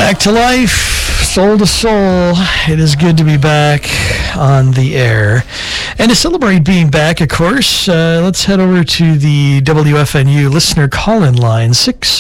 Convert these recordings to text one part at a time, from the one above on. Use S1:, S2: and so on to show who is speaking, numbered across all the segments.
S1: Back to life, soul to soul. It is good to be back on the air. And to celebrate being back, of course, let's head over to the WFNU listener call-in line,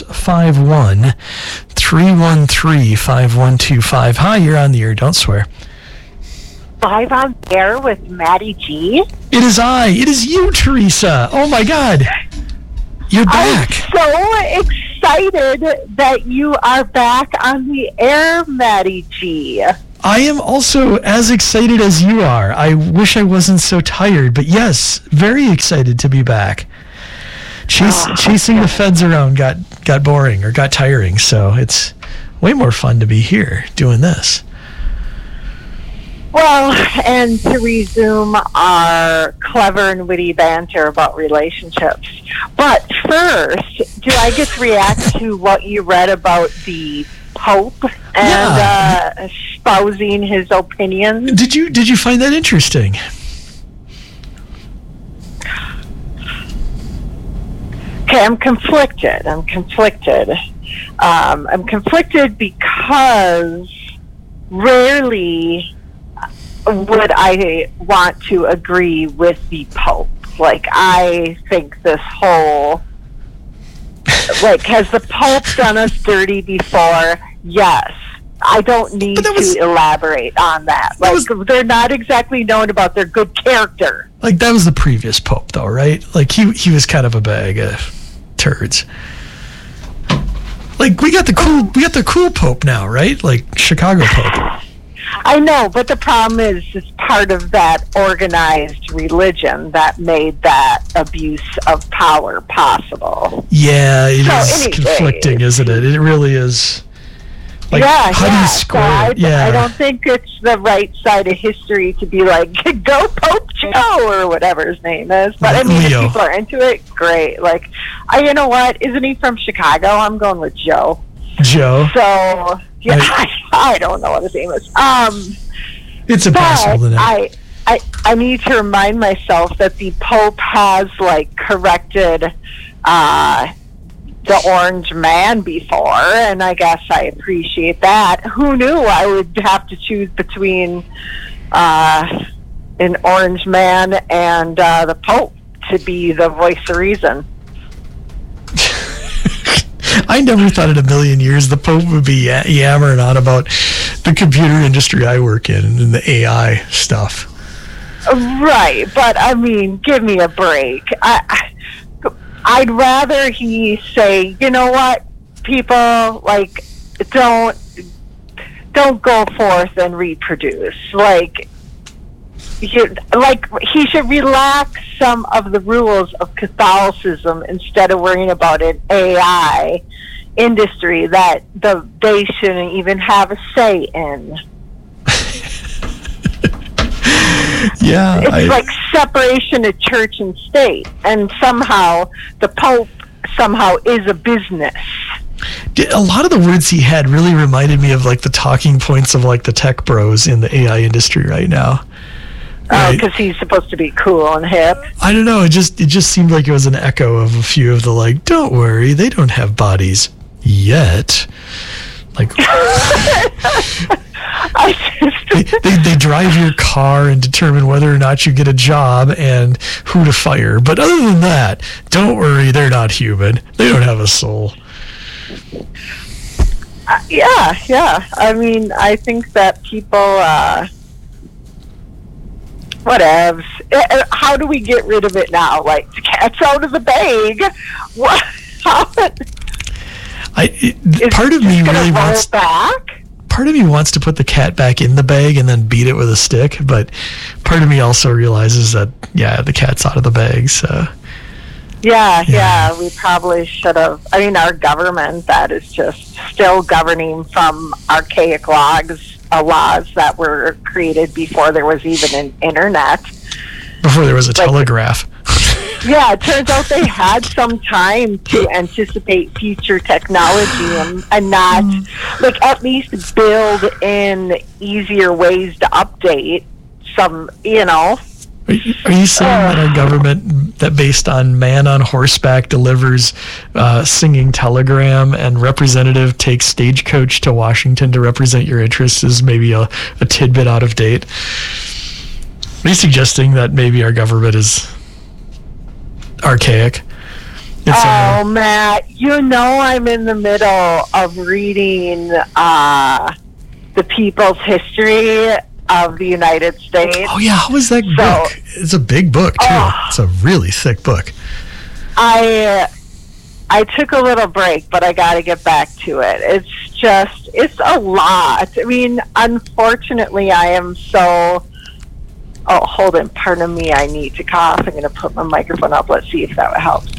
S1: 651-313-5125. Hi, you're on the air. Don't swear.
S2: Live on the air with Maddie G.
S1: It is I. It is you, Teresa. Oh, my God. You're back.
S2: I'm so excited that you are back on the air, Maddie G.
S1: I am also as excited as you are. I wish I wasn't so tired, but yes, very excited to be back. Chasing the feds around got boring or got tiring, so it's way more fun to be here doing this.
S2: Well, and to resume our clever and witty banter about relationships. But first, do I get to react to what you read about the Pope and espousing his opinions?
S1: Did you find that interesting?
S2: Okay, I'm conflicted. I'm conflicted because rarely would I want to agree with the Pope. Like, I think this whole, has the Pope done us dirty before? Yes. I don't need to elaborate on that. They're not exactly known about their good character.
S1: Like, that was the previous Pope, though, right? Like, he was kind of a bag of turds. Like, we got the cool Pope now, right? Like, Chicago Pope.
S2: I know, but the problem is it's part of that organized religion that made that abuse of power possible.
S1: Yeah, it is conflicting, isn't it? It really is. Like, how do you square it?
S2: I don't think it's the right side of history to be like, go Pope Joe, or whatever his name is. But I mean, if people are into it, great. Like, you know what? Isn't he from Chicago? I'm going with Joe.
S1: Joe.
S2: So, yeah, I don't know what his name is.
S1: It's impossible to know.
S2: I need to remind myself that the Pope has, corrected the Orange Man before, and I guess I appreciate that. Who knew I would have to choose between an Orange Man and the Pope to be the voice of reason?
S1: I never thought in a million years the Pope would be yammering on about the computer industry I work in and the AI stuff.
S2: Right, but I mean, give me a break. I'd rather he say, you know what, people, don't go forth and reproduce. He should relax some of the rules of Catholicism instead of worrying about an AI industry that they shouldn't even have a say in.
S1: Yeah,
S2: it's like separation of church and state, and somehow the Pope is a business.
S1: A lot of the words he had really reminded me of the talking points of the tech bros in the AI industry right now.
S2: Oh, because he's supposed to be cool and hip.
S1: I don't know. It just seemed like it was an echo of a few of the don't worry, they don't have bodies yet. They drive your car and determine whether or not you get a job and who to fire. But other than that, don't worry, they're not human. They don't have a soul.
S2: Yeah. I mean, I think that people... whatevs. How do we get rid of it now? The cat's out of the bag. What?
S1: Part of me really wants
S2: back.
S1: Part of me wants to put the cat back in the bag and then beat it with a stick, but part of me also realizes that the cat's out of the bag. So
S2: yeah, we probably should have. I mean, our government that is just still governing from archaic laws that were created before there was even an internet.
S1: Before there was a telegraph.
S2: Yeah, it turns out they had some time to anticipate future technology and not, at least build in easier ways to update some,
S1: Are you saying that our government, that based on man on horseback delivers singing telegram and representative takes stagecoach to Washington to represent your interests, is maybe a tidbit out of date? Are you suggesting that maybe our government is archaic?
S2: Matt, I'm in the middle of reading The People's History of the United States.
S1: Oh yeah, how was that book? It's a big book too. It's a really thick book.
S2: I took a little break, but I got to get back to it. It's a lot. I mean, unfortunately, I am so... Oh, hold on. Pardon me. I need to cough. I'm going to put my microphone up. Let's see if that helps.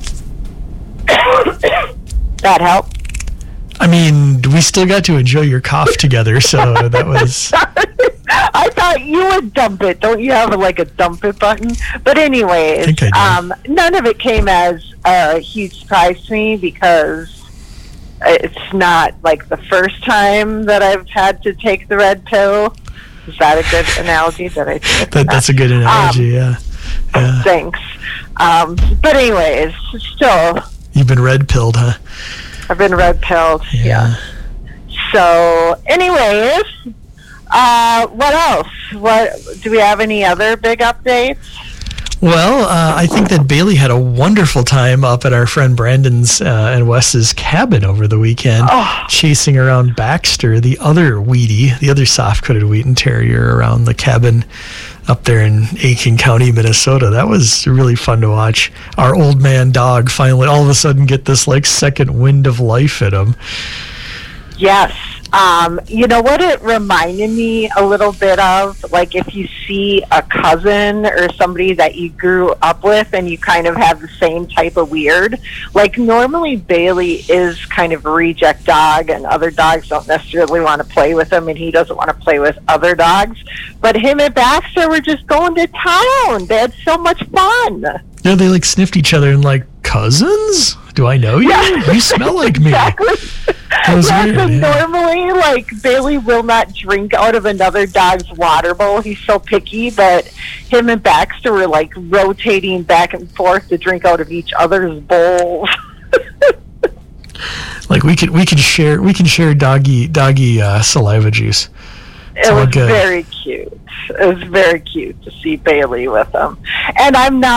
S2: That help?
S1: I mean, we still got to enjoy your cough together, so that was...
S2: I thought you would dump it. Don't you have a dump it button? But anyways,
S1: I think I do.
S2: None of it came as a huge surprise to me because it's not the first time that I've had to take the red pill. Is that a good analogy?
S1: That's a good analogy, yeah.
S2: Thanks. But anyways, still...
S1: You've been red-pilled, huh?
S2: I've been red-pilled, yeah. So, anyways, what else? Do we have any other big updates?
S1: Well, I think that Bailey had a wonderful time up at our friend Brandon's and Wes's cabin over the weekend, chasing around Baxter, the other soft-coated Wheaten Terrier, around the cabin up there in Aiken County, Minnesota. That was really fun to watch. Our old man dog finally all of a sudden get this second wind of life in him.
S2: Yes. You know what it reminded me a little bit of? If you see a cousin or somebody that you grew up with and you kind of have the same type of weird. Normally Bailey is kind of a reject dog and other dogs don't necessarily want to play with him and he doesn't want to play with other dogs. But him and Baxter were just going to town. They had so much fun.
S1: Yeah, they sniffed each other and cousins? Do I know you? Yeah. You smell like me.
S2: Exactly. Normally, Bailey will not drink out of another dog's water bowl. He's so picky, but him and Baxter were rotating back and forth to drink out of each other's bowls. we can share doggy saliva juice. It was very cute. It was very cute to see Bailey with him. And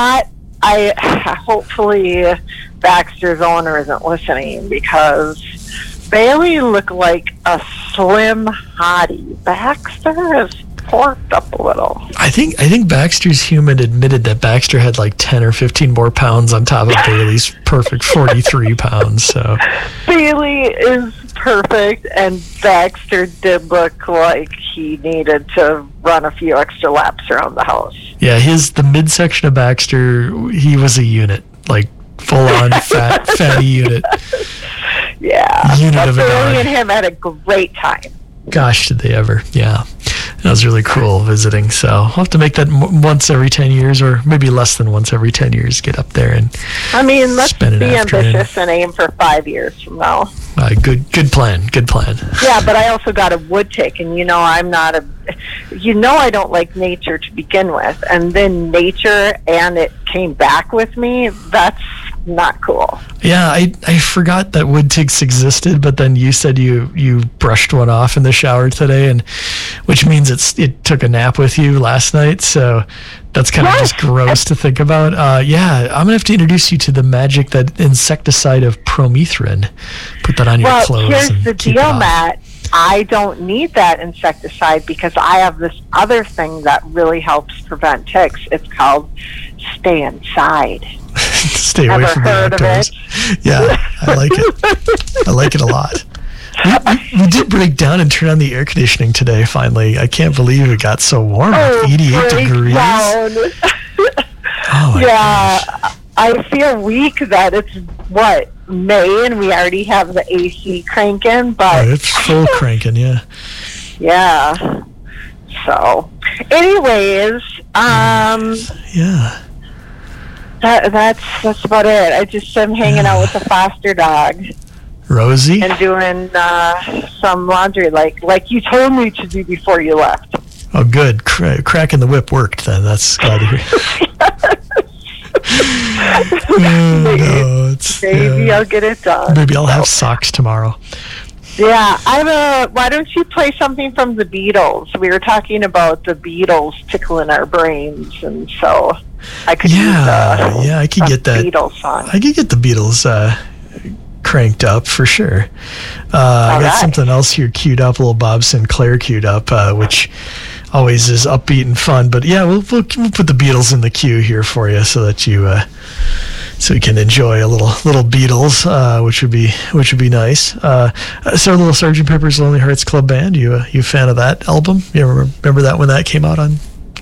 S2: hopefully Baxter's owner isn't listening because Bailey looked like a slim hottie. Baxter is porked up a little. I
S1: think Baxter's human admitted that Baxter had 10 or 15 more pounds on top of Bailey's perfect 43 pounds. So
S2: Bailey is perfect, and Baxter did look like he needed to run a few extra laps around the house.
S1: Yeah, the midsection of Baxter, he was a unit, full-on fatty unit.
S2: Yeah,
S1: unit of a
S2: Bailey
S1: dog.
S2: And him had a great time.
S1: Gosh, did they ever? Yeah, that was really cool visiting. So I'll have to make that once every 10 years, or maybe less than once every 10 years. Get up there and
S2: let's be ambitious and aim for 5 years from now.
S1: Good plan. Good plan.
S2: Yeah, but I also got a wood tick, and I'm not I don't like nature to begin with, and then nature and it came back with me. That's not cool.
S1: Yeah, I forgot that wood ticks existed, but then you said you brushed one off in the shower today, and which means it took a nap with you last night. So that's kind of just gross to think about. I'm gonna have to introduce you to the magic, that insecticide of Promethrin. Put that on your clothes.
S2: Well, here's the deal, Matt. I don't need that insecticide because I have this other thing that really helps prevent ticks. It's called Stay Inside.
S1: Stay away from the outdoors. Yeah, I like it. I like it a lot. We did break down and turn on the air conditioning today, finally. I can't believe it got so warm. 88 degrees. Oh,
S2: gosh. I feel weak that it's, May, and we already have the AC cranking, but...
S1: it's full cranking, yeah.
S2: Yeah. So, anyways,
S1: yeah.
S2: That's about it. I just am hanging out with the foster dog.
S1: Rosie?
S2: And doing some laundry like you told me to do before you left.
S1: Oh, good. Cracking the whip worked then. That's glad to hear.
S2: Maybe I'll get it done.
S1: Maybe I'll have socks tomorrow.
S2: Yeah, why don't you play something from the Beatles? We were talking about the Beatles tickling our brains, and so I could use
S1: I could get that
S2: Beatles song.
S1: I could get the Beatles cranked up for sure. I got something else here queued up, a little Bob Sinclair queued up, which always is upbeat and fun. But yeah, we'll put the Beatles in the queue here for you so that you so we can enjoy a little Beatles, which would be nice. So a little Sgt. Pepper's Lonely Hearts Club Band. You a fan of that album? You remember that when that came out on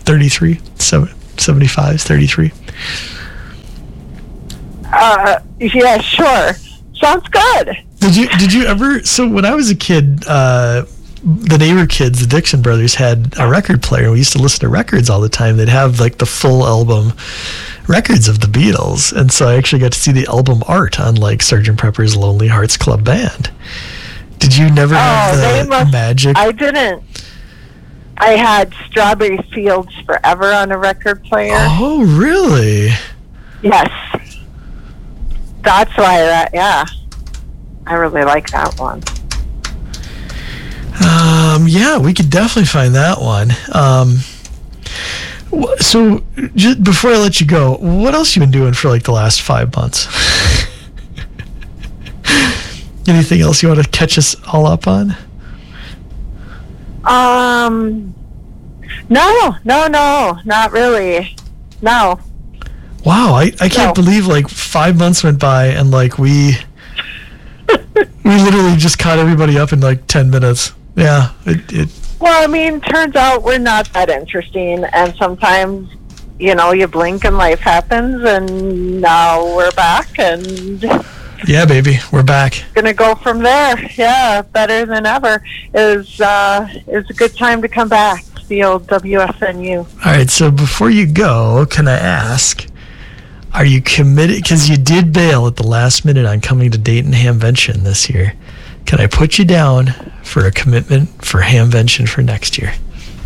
S1: 75's 33?
S2: Yeah, sure. Sounds good.
S1: Did you ever? So when I was a kid, the neighbor kids, the Dixon brothers, had a record player. We used to listen to records all the time. They'd have like the full album records of the Beatles, and so I actually got to see the album art on like Sgt. Pepper's Lonely Hearts Club Band. Did you never have the magic?
S2: I didn't. I had Strawberry Fields Forever on a record player.
S1: Oh, really?
S2: Yes. That's why I really like that one.
S1: Yeah, we could definitely find that one. So, just before I let you go, what else you been doing for like the last 5 months? Anything else you want to catch us all up on?
S2: No, not really. No.
S1: Wow, I can't believe like 5 months went by and like we literally just caught everybody up in like 10 minutes. Yeah.
S2: Well, I mean, turns out we're not that interesting, and sometimes, you blink and life happens, and now we're back, and
S1: yeah, baby, we're back.
S2: Gonna go from there. Yeah, better than ever. It's a good time to come back. The old WFNU.
S1: All right, so before you go, can I ask, are you committed? Because you did bail at the last minute on coming to Dayton Hamvention this year. Can I put you down for a commitment for Hamvention for next year?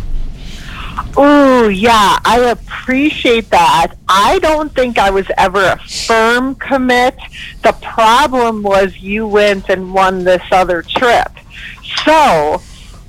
S2: Oh, yeah, I appreciate that. I don't think I was ever a firm commit. The problem was you went and won this other trip. So,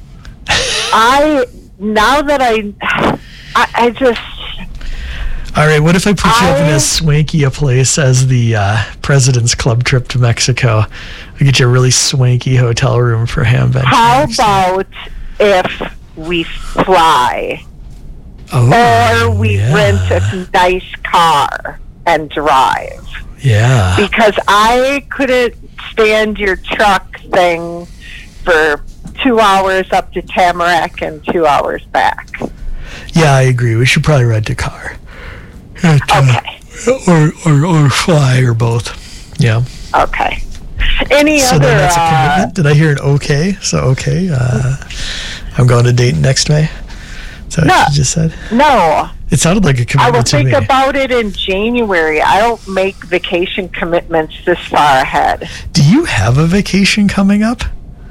S2: now that I just...
S1: All right, what if I put you up in as swanky a place as the President's Club trip to Mexico? I get you a really swanky hotel room for Hamvention.
S2: How about if we fly? Or we rent a nice car and drive?
S1: Yeah.
S2: Because I couldn't stand your truck thing for 2 hours up to Tamarack and 2 hours back.
S1: Yeah, I agree. We should probably rent a car.
S2: Okay.
S1: Or fly, or both. Yeah.
S2: Okay.
S1: So then that's a commitment? Did I hear an okay? So, okay. I'm going to Dayton next May? Is that what you just said?
S2: No.
S1: It sounded like a commitment to me.
S2: I will think about it in January. I don't make vacation commitments this far ahead.
S1: Do you have a vacation coming up?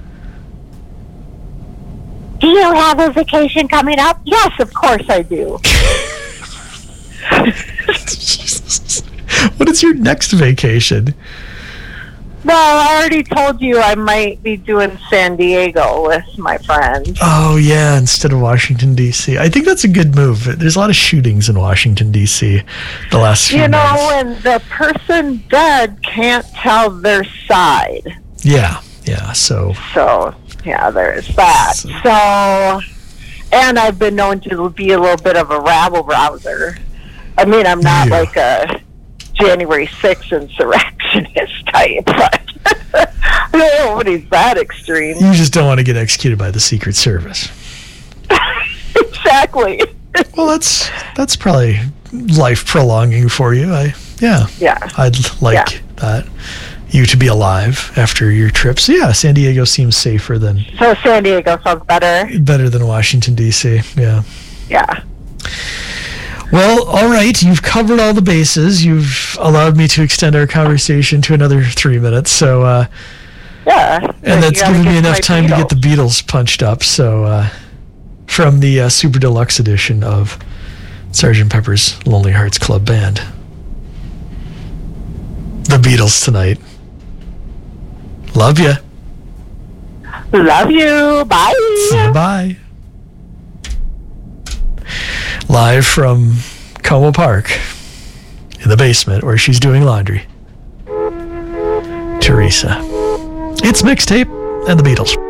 S2: Do you have a vacation coming up? Yes, of course I do.
S1: Jesus. What is your next vacation?
S2: Well, I already told you I might be doing San Diego with my friends.
S1: Oh, yeah, instead of Washington, D.C. I think that's a good move. There's a lot of shootings in Washington, D.C. the last few months.
S2: And the person dead can't tell their side.
S1: Yeah, so,
S2: yeah, there is that. So, and I've been known to be a little bit of a rabble-rouser. I mean, I'm not like a January 6th insurrectionist type, but nobody's that extreme.
S1: You just don't want to get executed by the Secret Service.
S2: Exactly.
S1: Well, that's probably life prolonging for you. I'd like that, you to be alive after your trip. So yeah, San Diego seems safer than.
S2: So San Diego sounds better.
S1: Better than Washington, D.C. Yeah.
S2: Yeah.
S1: Well, all right. You've covered all the bases. You've allowed me to extend our conversation to another 3 minutes. So,
S2: yeah.
S1: And that's given me enough time to get the Beatles punched up. So, from the Super Deluxe edition of Sgt. Pepper's Lonely Hearts Club Band. The Beatles tonight. Love ya.
S2: Love you. Bye.
S1: See you. Bye. Live from Como Park in the basement where she's doing laundry. Teresa. It's Mixtape and the Beatles.